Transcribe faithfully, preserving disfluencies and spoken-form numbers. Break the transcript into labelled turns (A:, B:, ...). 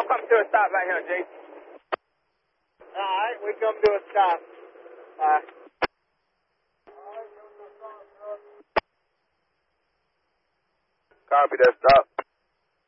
A: come to a stop right here, Jason.
B: All right, we come to a stop. Bye.
C: Copy that stop.